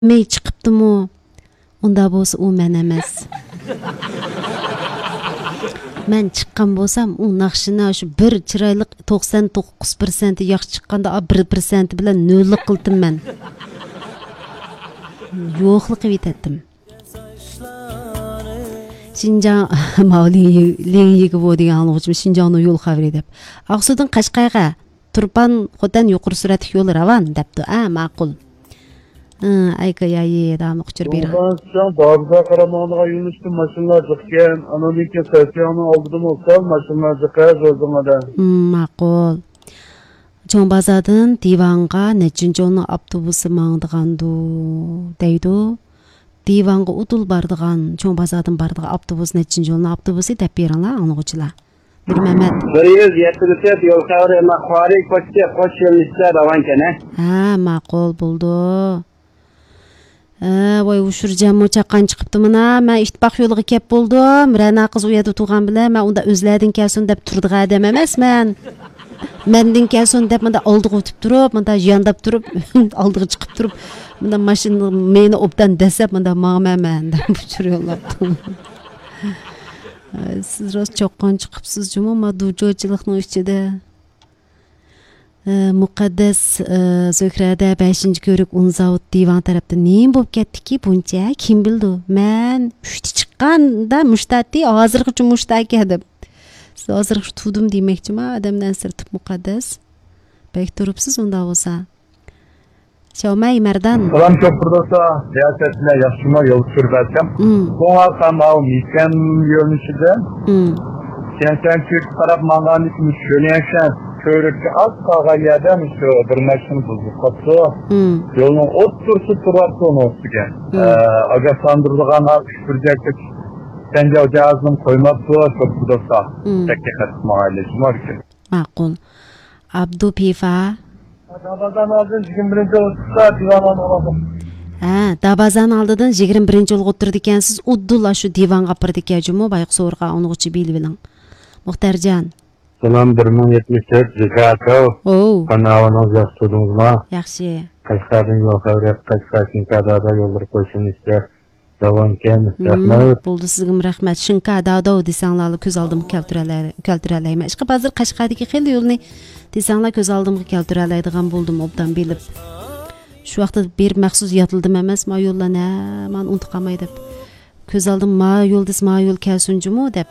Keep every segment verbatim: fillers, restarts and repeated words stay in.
Mey chiqibdimi? Unda bo'lsa u men emas. Men chiqqan bo'lsam, u naqshini shu bir chiroyli to'qson to'qqiz foiz yaxshi chiqqanda bir foiz bilan nollik qildim men. Yo'qlik qilib etdim. Şinjan Mavliye'yi bu degan anlıqçım Şinjan'ın yol xabari deb. Aqsudan Qashqayga Turpan xodan yuqori suratli yo'l ravan debdi. A, ma'qul. Ayka yayi damni quchir beri. Sen dağda qaramoqqa yunishdi mashinalar chiqqan, anadiki stansiyani oldim olsa mashinalar chiqqan o'zimada. Ma'qul. Cho'ng bazadan divanga nechinchi yo'lni avtobusi mangdigandu deydi. Divanga utul bardigan, cho'ng bazadan bardigan avtobus nechinchi yo'lni avtobusi deb beringlar anlıqçılar. Bir Mehmet. bir yuz yetmiş yo'l xavri maqvari qo'shga qo'sh yo'lishda ravan kana. Ha, ma'qul bo'ldi. Voy ushurjam chaqqan chiqibdi mana. Men ittifoq yo'liga kelib bo'ldim. Rana qiz u yerda turgan bilan men unda o'zlaring kelsin deb turdiga adam emasman. Mendin kelsin deb menda oldiga o'tib turib, menda yandab turib, oldiga chiqib turib, menda mashina meni obdan desab, menda ma'maman deb ushuryollabdi. Siz rost choqqan chiqibsiz juma madujochilikning ichida. Muqaddas Zo'krada beshinchi ko'rik Unzavut divan tarafda nima bo'lib ketdiki buncha kim bildi? Men uchta chiqqanda mushtati hozirgacha mushtaki deb. Siz hozirgacha tudim demoqchimi odamdan sir tub muqaddas. Bek turibsiz unda bo'lsa. Şamay Merdan. Salam çok buradasa siyasetine yaşıma yol sürbersem. Sonra tamam misken yönüşüde. Kentten Türk taraf manganlıkmış şöyle yaşayan. Körükçü az kağa yerden şu bir meşin buzlu katı. Yolun ot tursu turarsa onu olsun gen. Agasandırılığan şüpürcektik. Sence o cihazının koyması çok buradasa. Tekke katı mahallesi var ki. Makul. Abdu Pifa. Dabazan aldın yigirma birinchi olsa divan oladım. Ha, dabazan aldın yigirma birinchi olga o'tirdi ekansiz. Uddulla shu divanga qapirdi ekanmi? Bayq so'rga unuqchi bilib biling. Muxtarjon. Salam bir ming yetmish to'rt Zikatov. Oo. Kanalınız yaxshi tudingizmi? Yaxshi. Qashqarning yo'l xavri Qashqarning kadada yo'llar qo'yishini istar. Davom ken. Rahmat. Bo'ldi sizga rahmat. Shinka dado desanglar ko'z oldimga keltiralay, keltiralayman. Ishqa hozir Qashqardagi xil yo'lni desanglar ko'z oldimga keltiralaydigan bo'ldim obdan bilib. Shu vaqtda berib maxsus yotildim emas, ma yo'llarni men unutqamay deb. Ko'z oldim ma yo'l des ma yo'l kelsunjimi deb.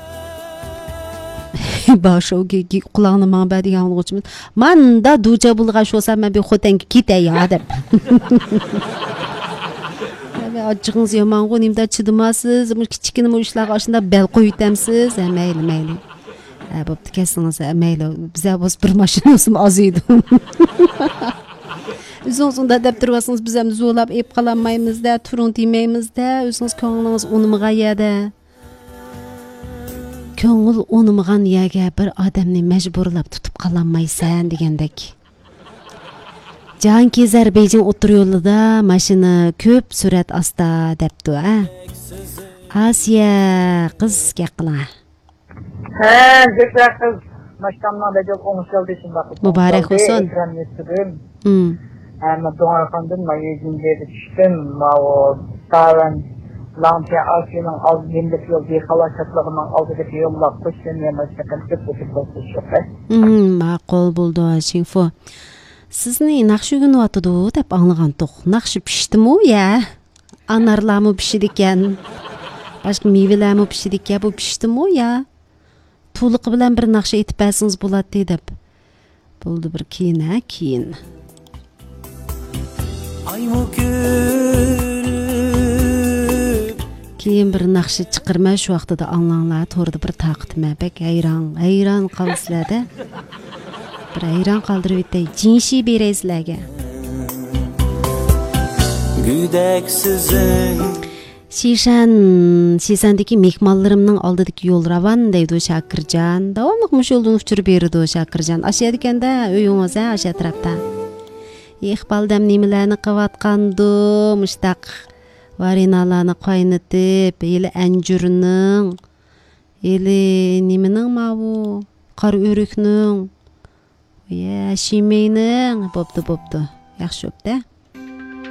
Başogi qulağını mənbə degan olğucumuz. Manda duca bulğaş olsa mən bir xotenki kitə ya deb. Abi acığınız yaman qo'nimda chidimasız, bu kichkina bu ishlar oshunda bel qo'yitamsiz, mayli mayli. Ha, bo'pti kesiniz, mayli. Bizga bo'z bir mashinasım az edi. O'zingiz unda deb turasınız, biz ham zo'lab ep qalanmaymiz-da, turun demaymiz-da, o'zingiz ko'nglingiz unimg'ayada. Ko'ngil unimg'an yerga bir odamni majburlab tutib qalanmaysan degandek. Jan kezar Beyjing o'tir yo'lida mashina ko'p surat asta debdi, ha. Asiya qiz gaqla. Ha, Zikra qiz mashtamdan bejil qo'ng'ishal desin baqib. Muborak bo'lsin. Hmm. Ama doğarkandım mayıcın dedi düştüm. O sağlan Lampiya Asiyanın altı yirmilik yol bir halaşatlığının altıdaki yolla koşun yemeşken köp köp koşuyor. Hmm, ma'qul bo'ldi, Shinfo. Sizni naqshi gün o'tdi deb anlagandik. Naqshi pishdimi ya? Anarlarmi pishdi ekan? Boshqa mevalarmi pishdi ekan? Bu pishdimi ya? To'liq bilan bir naqshi aytib bersangiz bo'ladi deb. Bo'ldi bir keyin, ha, keyin. Keyin bir naqshi chiqirma shu vaqtida anlanglar, to'rda bir taqitma, bek hayron, hayron qolsizlar-da. Bir hayron qoldirib etay, jinshi beraysizlarga. Shishan, Shishandagi mehmonlarimning oldidagi yo'l ravan deydi Shakirjon. Davomli mush yo'ldan uchirib berdi Shakirjon. Ashiyada ekanda uyingiz, ha, o'sha tarafda. Iqboldam nimalarni qilayotgandi, mushtaq varinalarni qaynatib, eli anjurning, eli nimaning mavu, qor o'rikning, ya shimeyning, bo'pti, bo'pti. Yaxshi bo'pti.